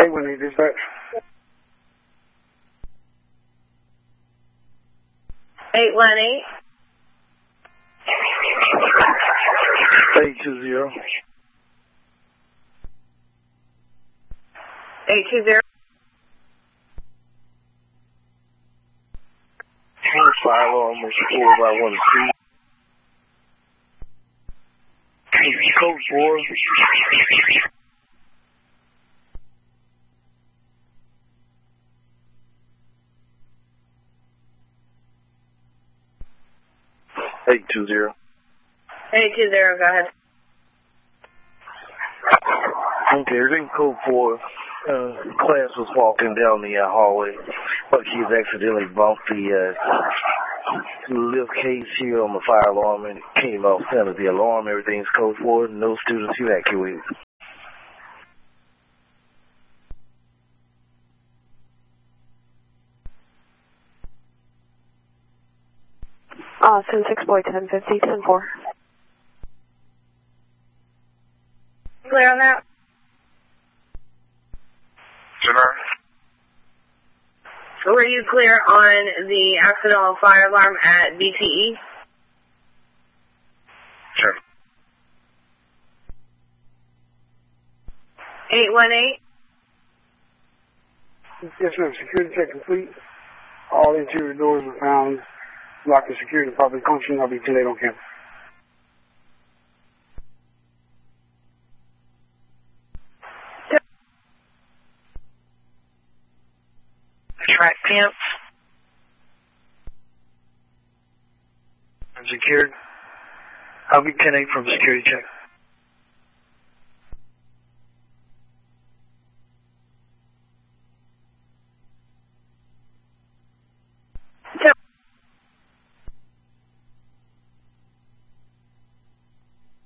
818 dispatch. 818. 820. 820. Fire alarm was 4x12. Code 4. Eight two zero. 820, go ahead. Okay, everything code 4. Class was walking down the hallway, but she's accidentally bumped the lift case here on the fire alarm, and it came off sounded the alarm. Everything's code 4. No students evacuated. Austin 6 boy 1050 10-4. Clear on that? Jenner? Were you clear on the accidental fire alarm at BTE? Sure. 818. Yes, ma'am. Security check complete. All interior doors were found locked and secured and properly functioning. I'll be delayed on campus. Track pants. Secured. I'll be 10-8 from security check.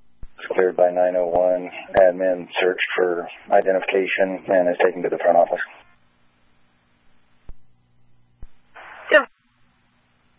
Cleared by 901. Admin searched for identification and is taken to the front office.